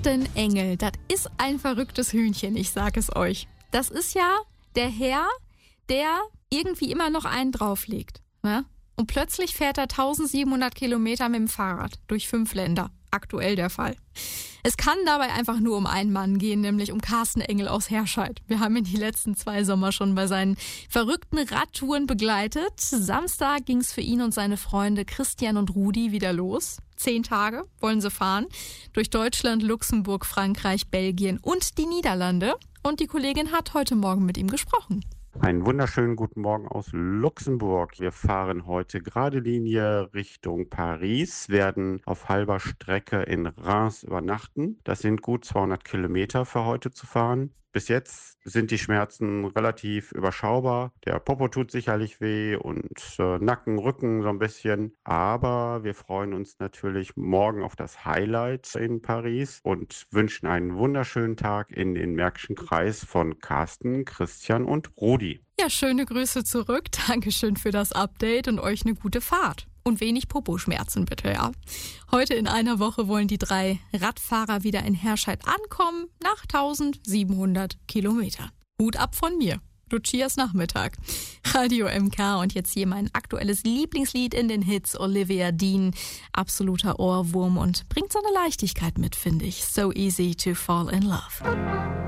Carsten Engel, das ist ein verrücktes Hühnchen, ich sag es euch. Das ist ja der Herr, der irgendwie immer noch einen drauflegt, ne? Und plötzlich fährt er 1700 Kilometer mit dem Fahrrad durch 5 Länder. Aktuell der Fall. Es kann dabei einfach nur um einen Mann gehen, nämlich um Carsten Engel aus Herscheid. Wir haben ihn die letzten 2 Sommer schon bei seinen verrückten Radtouren begleitet. Samstag ging's für ihn und seine Freunde Christian und Rudi wieder los. 10 Tage wollen sie fahren. Durch Deutschland, Luxemburg, Frankreich, Belgien und die Niederlande. Und die Kollegin hat heute Morgen mit ihm gesprochen. Einen wunderschönen guten Morgen aus Luxemburg. Wir fahren heute gerade Linie Richtung Paris, werden auf halber Strecke in Reims übernachten. Das sind gut 200 Kilometer für heute zu fahren. Bis jetzt sind die Schmerzen relativ überschaubar. Der Popo tut sicherlich weh und Nacken, Rücken so ein bisschen. Aber wir freuen uns natürlich morgen auf das Highlight in Paris und wünschen einen wunderschönen Tag in den Märkischen Kreis von Carsten, Christian und Rudi. Ja, schöne Grüße zurück. Dankeschön für das Update und euch eine gute Fahrt. Und wenig Popo-Schmerzen bitte, ja. Heute in einer Woche wollen die 3 Radfahrer wieder in Herscheid ankommen, nach 1700 Kilometern. Hut ab von mir. Lucias Nachmittag. Radio MK und jetzt hier mein aktuelles Lieblingslied in den Hits, Olivia Dean. Absoluter Ohrwurm und bringt so eine Leichtigkeit mit, finde ich. So easy to fall in love.